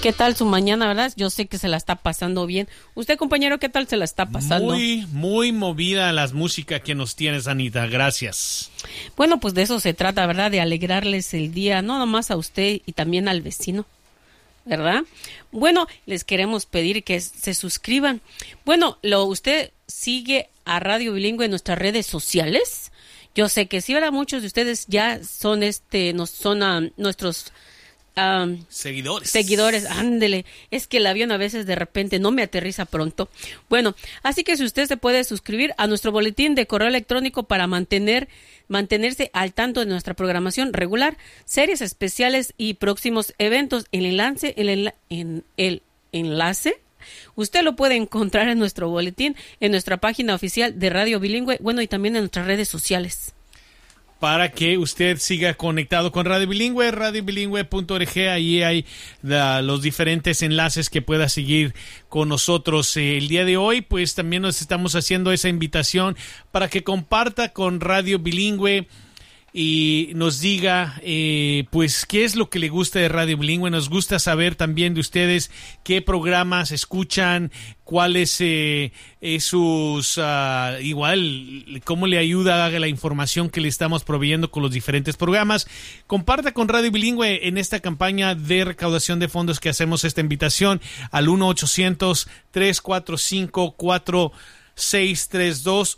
¿Qué tal su mañana, verdad? Yo sé que se la está pasando bien. Usted, compañero, ¿qué tal se la está pasando? Muy movida las músicas que nos tienes, Anita. Gracias. Bueno, pues de eso se trata, ¿verdad? De alegrarles el día, no nomás a usted y también al vecino, ¿verdad? Bueno, les queremos pedir que se suscriban. Bueno, usted sigue a Radio Bilingüe en nuestras redes sociales. Yo sé que sí, ahora muchos de ustedes ya son nuestros seguidores, ándele, es que el avión a veces de repente no me aterriza pronto. Bueno, así que si usted se puede suscribir a nuestro boletín de correo electrónico para mantenerse al tanto de nuestra programación regular, series especiales y próximos eventos. El enlace usted lo puede encontrar en nuestro boletín, en nuestra página oficial de Radio Bilingüe, bueno, y también en nuestras redes sociales. Para que usted siga conectado con Radio Bilingüe, radiobilingüe.org, ahí hay los diferentes enlaces que pueda seguir con nosotros. El día de hoy, pues también nos estamos haciendo esa invitación para que comparta con Radio Bilingüe y nos diga, pues, qué es lo que le gusta de Radio Bilingüe. Nos gusta saber también de ustedes qué programas escuchan, cuáles sus, igual, cómo le ayuda la información que le estamos proveyendo con los diferentes programas. Comparta con Radio Bilingüe en esta campaña de recaudación de fondos que hacemos esta invitación al 1-800-345-4632,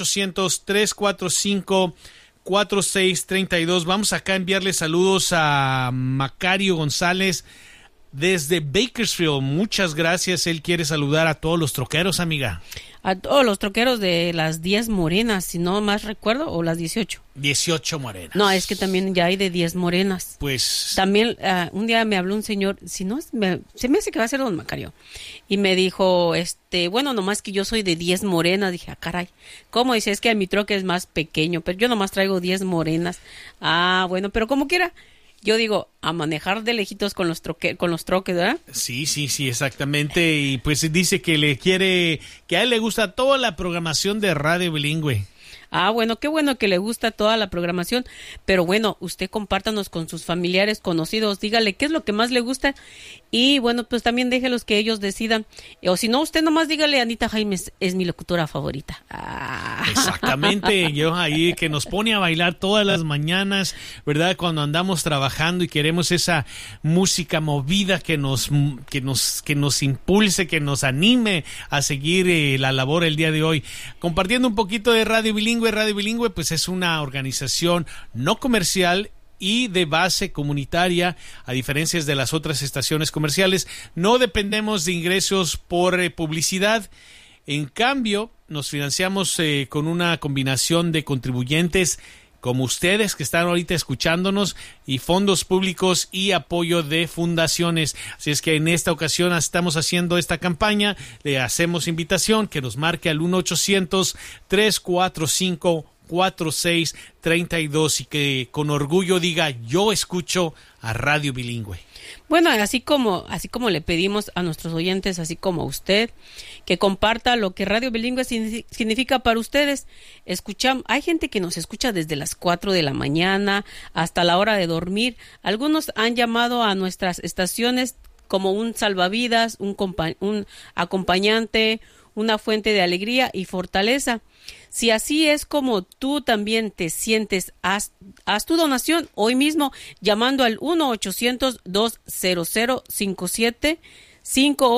1-800-345-4632. Vamos acá a enviarle saludos a Macario González desde Bakersfield. Muchas gracias. Él quiere saludar a todos los troqueros, amiga. A todos los troqueros de las 10 morenas, si no más recuerdo, o las 18. 18 morenas. No, es que también ya hay de 10 morenas. Pues también un día me habló un señor, se me hace que va a ser don Macario, y me dijo, bueno, nomás que yo soy de 10 morenas. Dije, caray, ¿cómo? Dice, es que mi troque es más pequeño, pero yo nomás traigo 10 morenas. Bueno, pero como quiera. Yo digo, a manejar de lejitos con los troques, ¿verdad? Sí, exactamente. Y pues dice que que a él le gusta toda la programación de Radio Bilingüe. Bueno, qué bueno que le gusta toda la programación, pero bueno, usted compártanos con sus familiares, conocidos, dígale qué es lo que más le gusta y bueno, pues también déjelos que ellos decidan, o si no, usted nomás dígale, Anita Jaimes es mi locutora favorita. Exactamente, yo ahí que nos pone a bailar todas las mañanas, ¿verdad? Cuando andamos trabajando y queremos esa música movida que nos impulse, que nos anime a seguir la labor el día de hoy. Compartiendo un poquito de Radio Bilingüe. Radio Bilingüe pues es una organización no comercial y de base comunitaria. A diferencia de las otras estaciones comerciales, no dependemos de ingresos por publicidad. En cambio, nos financiamos con una combinación de contribuyentes como ustedes que están ahorita escuchándonos y fondos públicos y apoyo de fundaciones. Así es que en esta ocasión estamos haciendo esta campaña. Le hacemos invitación que nos marque al 1-800-345-4632 y que con orgullo diga, yo escucho a Radio Bilingüe. Bueno, así como le pedimos a nuestros oyentes, así como a usted, que comparta lo que Radio Bilingüe significa para ustedes. Hay gente que nos escucha desde las 4 de la mañana hasta la hora de dormir. Algunos han llamado a nuestras estaciones como un salvavidas, un acompañante, una fuente de alegría y fortaleza. Si así es como tú también te sientes, haz tu donación hoy mismo llamando al 1-800-200-5758